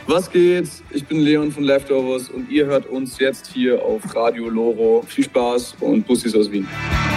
Was geht? Ich bin Leon von Leftovers und ihr hört uns jetzt hier auf Radio Loro. Viel Spaß und Bussis aus Wien.